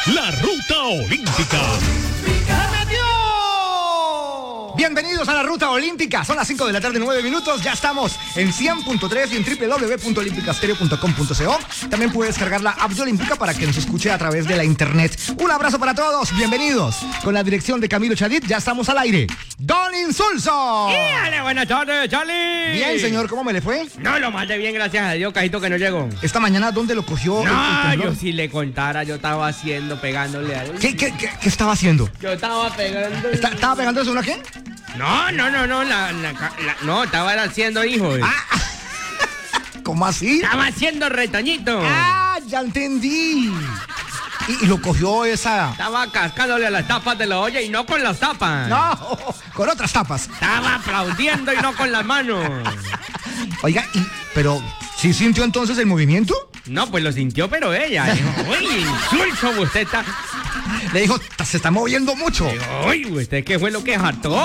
La Ruta Olímpica. Bienvenidos a la Ruta Olímpica. Son las 5 de la tarde, 9 minutos. Ya estamos en 100.3 y en www.olimpicastereo.com.co. También puedes descargar la app de Olímpica para que nos escuche a través de la internet. Un abrazo para todos. Bienvenidos. Con la dirección de Camilo Chadid, ya estamos al aire. ¡Don Insulso! ¡Dale, buenas tardes, Charlie! Bien, señor. ¿Cómo me le fue? No, lo mandé bien, gracias a Dios, cajito que no llegó. Esta mañana, ¿dónde lo cogió? No, el yo si le contara, yo estaba haciendo, pegándole a él. ¿Qué estaba haciendo? Yo estaba pegando. ¿Estaba pegándose una qué? No, no, estaba haciendo hijos. ¿Cómo así? Estaba haciendo retoñito. Ya entendí. Y lo cogió esa... Estaba cascándole a las tapas de la olla y no con las tapas. No, con otras tapas. Estaba aplaudiendo y no con las manos. Oiga, pero ¿sí sintió entonces el movimiento? No, pues lo sintió, pero ella. Dijo, uy, Insulso, usted está... Le dijo, se está moviendo mucho. Dijo, uy, ¿usted qué fue lo que hartó?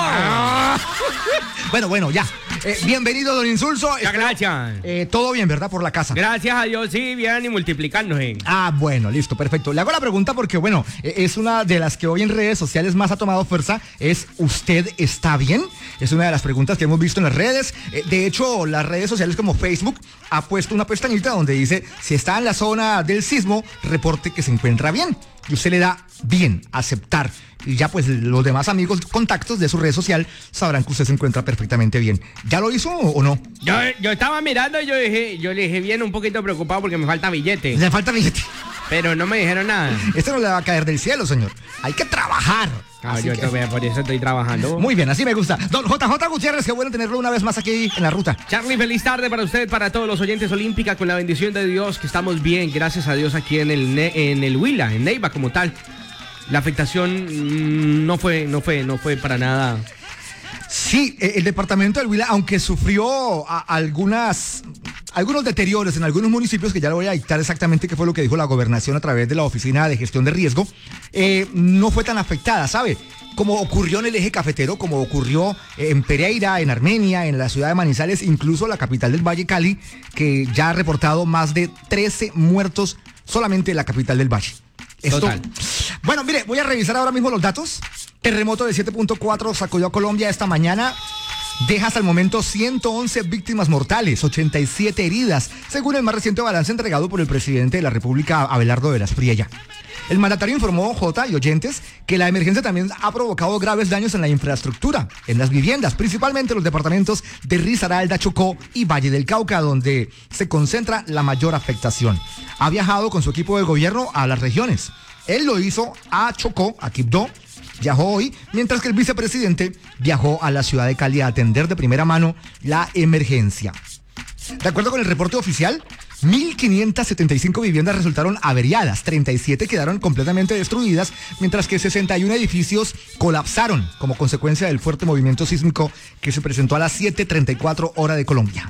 Bueno, ya. Bienvenido, don Insulso. Muchas gracias. Todo bien, ¿verdad? Por la casa. Gracias a Dios, sí, bien y multiplicándose. Bueno, listo, perfecto. Le hago la pregunta porque, bueno, es una de las que hoy en redes sociales más ha tomado fuerza. Es, ¿usted está bien? Es una de las preguntas que hemos visto en las redes. De hecho, las redes sociales como Facebook ha puesto una pestañita donde dice, si está en la zona del sismo, reporte que se encuentra bien. Y usted le da bien, aceptar. Y ya pues los demás amigos, contactos de su red social sabrán que usted se encuentra perfectamente bien. ¿Ya lo hizo o no? Yo estaba mirando y yo le dije bien un poquito preocupado porque me falta billete. Le falta billete. Pero no me dijeron nada. Esto no le va a caer del cielo, señor. Hay que trabajar. Por eso estoy trabajando. Muy bien, así me gusta. Don JJ Gutiérrez, qué bueno tenerlo una vez más aquí en la ruta. Charlie, feliz tarde para usted, para todos los oyentes Olímpica, con la bendición de Dios, que estamos bien, gracias a Dios, aquí en el Huila, en Neiva como tal. La afectación no fue para nada. Sí, el departamento del Huila, aunque sufrió algunos deterioros en algunos municipios, que ya le voy a dictar exactamente qué fue lo que dijo la gobernación a través de la Oficina de Gestión de Riesgo, no fue tan afectada, ¿sabe? Como ocurrió en el eje cafetero, como ocurrió en Pereira, en Armenia, en la ciudad de Manizales, incluso la capital del Valle, Cali, que ya ha reportado más de 13 muertos solamente en la capital del Valle. Total. Bueno, mire, voy a revisar ahora mismo los datos. Terremoto de 7.4 sacudió a Colombia esta mañana. Deja hasta el momento 111 víctimas mortales, 87 heridas, según el más reciente balance entregado por el presidente de la República, Abelardo de la Espriella. El mandatario informó, J y oyentes, que la emergencia también ha provocado graves daños en la infraestructura, en las viviendas, principalmente en los departamentos de Risaralda, Chocó y Valle del Cauca, donde se concentra la mayor afectación. Ha viajado con su equipo de gobierno a las regiones. Él lo hizo a Chocó, a Quibdó, viajó hoy, mientras que el vicepresidente viajó a la ciudad de Cali a atender de primera mano la emergencia. De acuerdo con el reporte oficial, 1.575 viviendas resultaron averiadas, 37 quedaron completamente destruidas, mientras que 61 edificios colapsaron como consecuencia del fuerte movimiento sísmico que se presentó a las 7:34 hora de Colombia.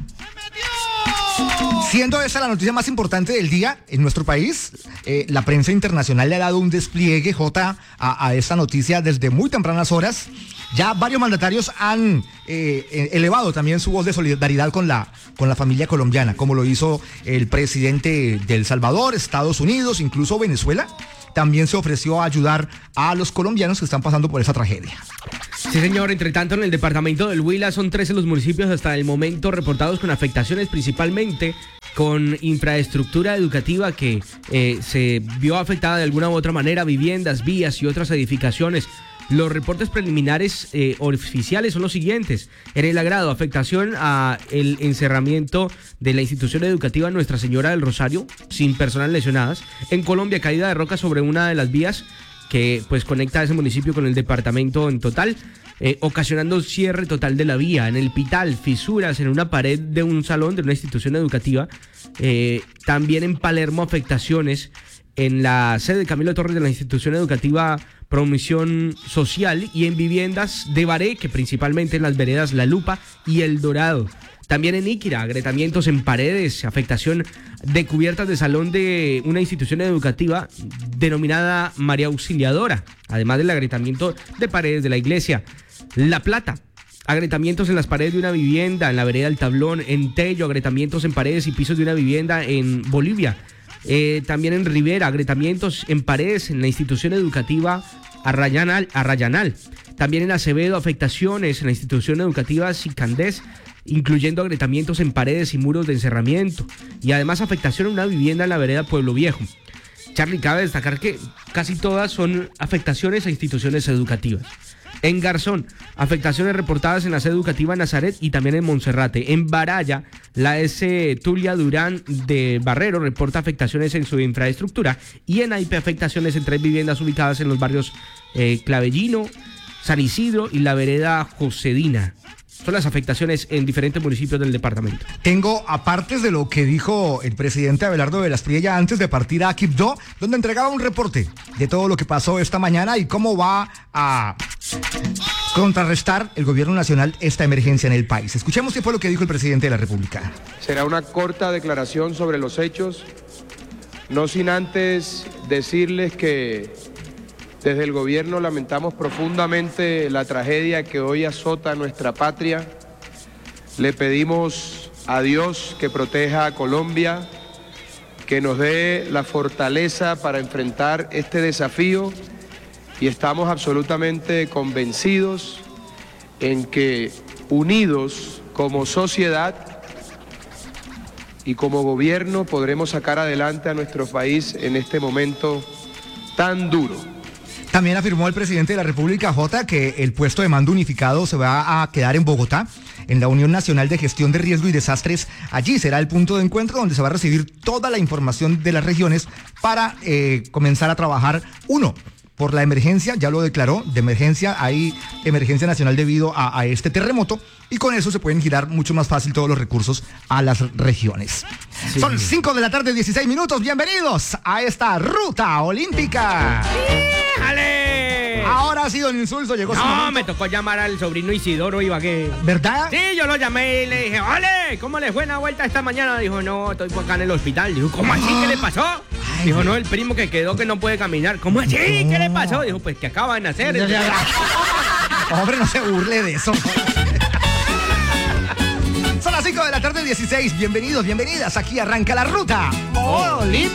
Siendo esa la noticia más importante del día en nuestro país, la prensa internacional le ha dado un despliegue, J, a esta noticia desde muy tempranas horas. Ya varios mandatarios han elevado también su voz de solidaridad con la familia colombiana, como lo hizo el presidente de El Salvador, Estados Unidos, incluso Venezuela. También se ofreció a ayudar a los colombianos que están pasando por esa tragedia. Sí, señor. Entre tanto, en el departamento del Huila son 13 los municipios hasta el momento reportados con afectaciones, principalmente con infraestructura educativa que se vio afectada de alguna u otra manera, viviendas, vías y otras edificaciones. Los reportes preliminares oficiales son los siguientes. En el agrado, afectación a el encerramiento de la institución educativa Nuestra Señora del Rosario, sin personas lesionadas. En Colombia, caída de roca sobre una de las vías que pues conecta a ese municipio con el departamento en total, ocasionando cierre total de la vía. En el Pital, fisuras en una pared de un salón de una institución educativa. También en Palermo, afectaciones en la sede de Camilo Torres de la institución educativa Promoción Social, y en viviendas de Bareque, principalmente en las veredas La Lupa y El Dorado. También en Iquira, agrietamientos en paredes, afectación de cubiertas de salón de una institución educativa denominada María Auxiliadora, además del agrietamiento de paredes de la iglesia. La Plata, agrietamientos en las paredes de una vivienda en la vereda El Tablón. En Tello, agrietamientos en paredes y pisos de una vivienda en Bolivia. También en Rivera, agrietamientos en paredes en la institución educativa Arrayanal. También en Acevedo, afectaciones en la institución educativa Sicandés, incluyendo agrietamientos en paredes y muros de encerramiento. Y además afectación en una vivienda en la vereda Pueblo Viejo. Charlie, cabe destacar que casi todas son afectaciones a instituciones educativas. En Garzón, afectaciones reportadas en la sede educativa Nazaret y también en Monserrate. En Baraya, la S. Tulia Durán de Barrero reporta afectaciones en su infraestructura. Y en Aipe, afectaciones en 3 viviendas ubicadas en los barrios Clavellino, San Isidro y la vereda Josedina. Son las afectaciones en diferentes municipios del departamento. Tengo apartes de lo que dijo el presidente Abelardo de las Priella antes de partir a Quibdó, donde entregaba un reporte de todo lo que pasó esta mañana y cómo va a contrarrestar el gobierno nacional esta emergencia en el país. Escuchemos qué fue lo que dijo el presidente de la República. Será una corta declaración sobre los hechos, no sin antes decirles que desde el gobierno lamentamos profundamente la tragedia que hoy azota a nuestra patria. Le pedimos a Dios que proteja a Colombia, que nos dé la fortaleza para enfrentar este desafío y estamos absolutamente convencidos en que unidos como sociedad y como gobierno podremos sacar adelante a nuestro país en este momento tan duro. También afirmó el presidente de la República, J, que el puesto de mando unificado se va a quedar en Bogotá, en la Unión Nacional de Gestión de Riesgo y Desastres. Allí será el punto de encuentro donde se va a recibir toda la información de las regiones para comenzar a trabajar. Por la emergencia, ya lo declaró, de emergencia, hay emergencia nacional debido a este terremoto y con eso se pueden girar mucho más fácil todos los recursos a las regiones. Sí. Son 5 de la tarde, 16 minutos, bienvenidos a esta ruta olímpica. ¡Ale! Ahora sí, don Insulso, llegó su momento. Me tocó llamar al sobrino Isidoro Ibagué. ¿Verdad? Sí, yo lo llamé y le dije, ¡ole! ¿Cómo le fue una vuelta esta mañana? Dijo, no, estoy acá en el hospital. Dijo, ¿cómo así? ¿Qué le pasó? Ay, dijo, no, el primo que quedó que no puede caminar. ¿Cómo así? ¿Qué le pasó? Dijo, pues que acaba de nacer. Hombre, no se burle de eso. Son las 5 de la tarde, 16. Bienvenidos, bienvenidas. Aquí arranca la ruta olímpica.